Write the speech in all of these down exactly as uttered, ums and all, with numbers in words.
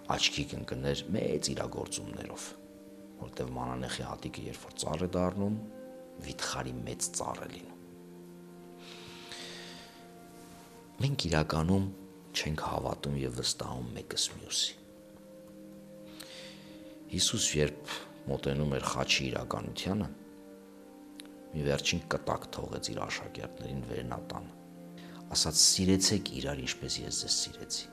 աչքի կընկներ մեծ իրագործումներով, որտեղ մանանեխի հատիկը երբ որ ծառ է դառնում, վիթխարի մեծ ծառ է լինում։ Մենք իրականում չենք հավատում եւ վստահում մեկս մյուսի։ Հիսուս երբ մոտենում էր խաչի իրականությանը, մի վերջին կտակ թողեց իր աշակերտներին վերնատանը, ասաց սիրեցեք իրար ինչպես ես ձեզ սիրեցի։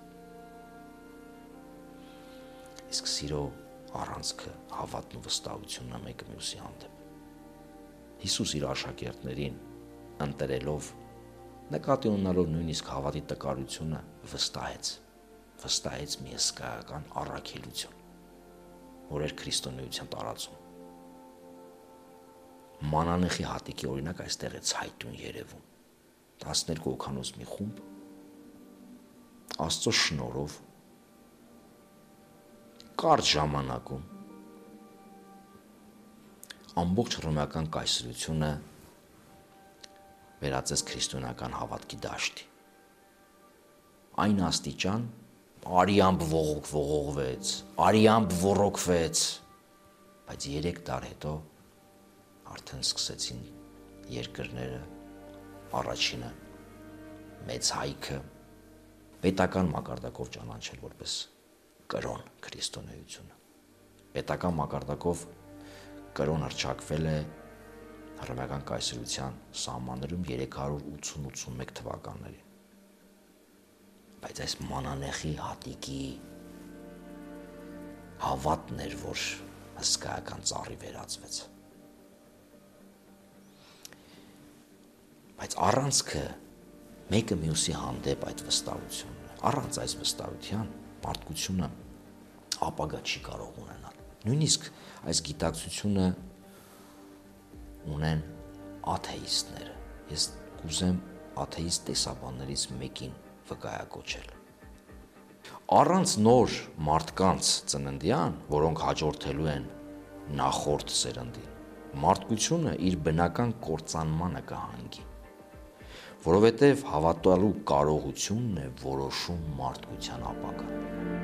Իսկ սիրո առանցքը հավատն ու վստահությունն է մեկը մյուսի հանդեպ։ Հիսուս իր աշակերտներին ընտրելով, նկատի ունենալով նույնիսկ հավատի տկարությունը, վստահեց, վստահեց մի հսկայական առաքելություն, որ էր քրիստոնեության տարածում։ Մանանեխի հատիկի օրինակ այստեղ է ցայտուն երևում։ տասներկու հոգանոց մի խումբ Աստծո շնորհով կարճ ժամանակում ամբողջ հռոմեական կայսրությունը վերածեց քրիստոնեական հավատքի դաշտի։ Այն աստիճան արիամբ ողոք ողողվեց, արիամբ ոռոգվեց, բայց երեք դար հետո արդեն սկսեցին երկրները, առաջինը մեծ հայքը պետական մակարդակով ճանաչել որպես կրոն քրիստոնեությունը։ Պետական մակարդակով կրոն հռչակվել է հռոմեական կայսրության սահմաններում երեք հարյուր ութսուն ութսունմեկ թվականներին։ Բայց այս մանանեխի հատիկի հավատն էր, որ հսկայական ծառի վերածվեց։ Բայց առանցքը մեկը մյուսի հանդեպ այդ վստահությունն է։ Առանց այս վստահության մարդկությունը ապագա չի կարող ունենալ։ Նույնիսկ այս գիտակցությունը ունեն աթեիստները։ Ես կուզեմ աթեիստ տեսաբաններից մեկին վկայակոչել։ Առանց նոր մարդկանց ծննդյան, որոնք հաջորդելու են նախորդ սերնդին, մարդկությունը իր բնական կործանմանը կհանգի, որովհետև հավատալու կարողությունն է որոշում մարդկության ապագան։